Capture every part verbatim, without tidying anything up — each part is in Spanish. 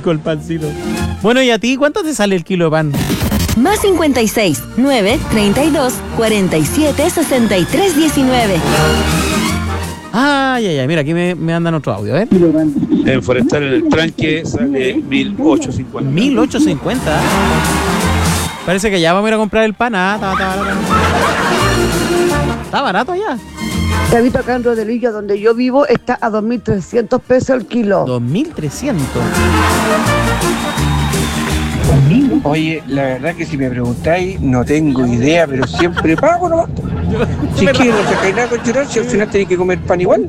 cinco el pancito. Bueno, ¿y a ti cuánto te sale el kilo de pan? Más cincuenta y seis, nueve, treinta y dos, cuarenta y siete, sesenta y tres, diecinueve. Ay, ay, ay, mira, aquí me, me andan otro audio, ¿eh? En Forestal, en el tranque, sale mil ochocientos cincuenta. mil ochocientos cincuenta. Parece que ya vamos a ir a comprar el pan. Ah, está, está barato. Está barato ya. Chavito, acá en Rodelillo, donde yo vivo, está a dos mil trescientos pesos el kilo. dos mil trescientos. Oye, la verdad que si me preguntáis, no tengo idea, pero siempre pago nomás. Si es que no se cae nada con llorar, si al final tenéis que comer pan igual.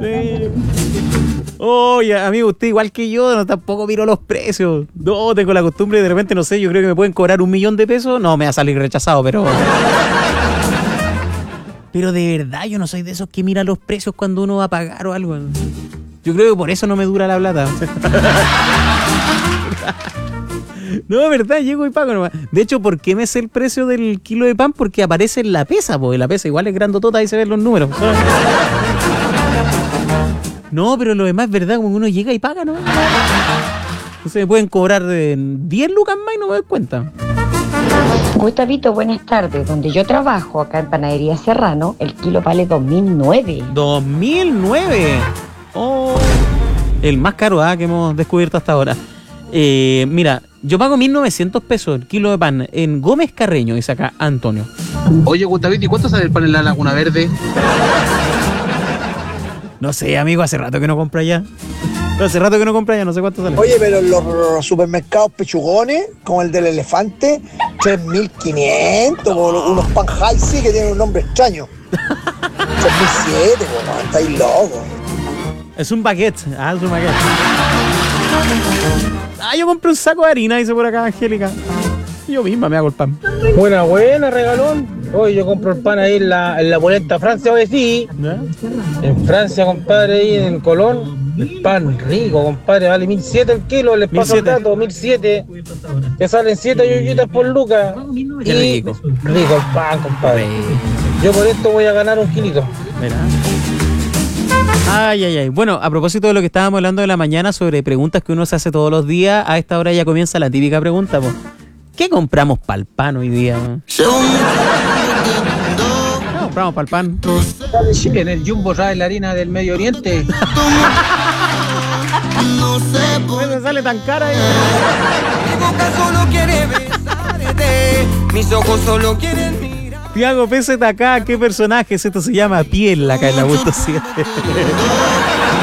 Oye, amigo, usted igual que yo, no, tampoco miro los precios. No, tengo la costumbre y de repente, no sé, yo creo que me pueden cobrar un millón de pesos. No, me va a salir rechazado, pero... Pero de verdad, yo no soy de esos que miran los precios cuando uno va a pagar o algo. Yo creo que por eso no me dura la plata. No, de verdad, llego y pago nomás. De hecho, ¿por qué me sé el precio del kilo de pan? Porque aparece en la pesa, porque la pesa igual es grandotota, ahí se ven los números. No, pero lo demás es verdad, como uno llega y paga, ¿no? Entonces me pueden cobrar de diez lucas más y no me doy cuenta. Gustavito, buenas tardes. Donde yo trabajo, acá en Panadería Serrano, el kilo vale dos mil nueve. ¿dos mil nueve? Oh, el más caro ¿eh? que hemos descubierto hasta ahora. Eh, mira, yo pago mil novecientos pesos el kilo de pan en Gómez Carreño, dice acá Antonio. Oye, Gustavito, ¿y cuánto sale el pan en la Laguna Verde? No sé, amigo, hace rato que no compro allá. Hace rato que no compro allá, no sé cuánto sale. Oye, pero los supermercados pechugones, como el del elefante, tres mil quinientos, unos pan Halsey que tienen un nombre extraño. tres mil siete, bueno, estáis locos. Es un baguette, ah, es un baguette. Ah, yo compré un saco de harina, dice por acá Angélica. Yo misma me hago el pan. Buena, buena, regalón. Hoy yo compro el pan ahí en la, en la Polenta Francia, hoy sí. ¿Ya? En Francia, compadre, ahí en Colón. El pan rico, compadre, vale mil siete el kilo, les paso el dato, mil siete. Te salen siete yoyitas por lucas. Qué rico. Rico el pan, compadre. Yo por esto voy a ganar un kilito. Mira. Ay, ay, ay. Bueno, a propósito de lo que estábamos hablando de la mañana sobre preguntas que uno se hace todos los días, a esta hora ya comienza la típica pregunta, po. ¿Qué compramos para el pan hoy día? ¿Qué compramos para el pan? En el Jumbo trae la harina del Medio Oriente. ¿Por qué sale tan cara ahí? Mi boca solo quiere besarte, mis ojos solo quieren mirar. Tiago P Z K, ¿qué personaje es esto? Se llama Piel acá en la Bulto siete.